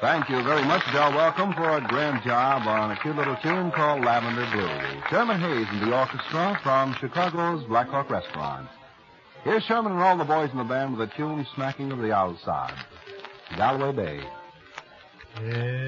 Thank you very much, Del Welcome, for a grand job on a cute little tune called Lavender Blue. Sherman Hayes and the orchestra from Chicago's Black Hawk Restaurant. Here's Sherman and all the boys in the band with a tune smacking of the outside. Galway Bay. Yeah.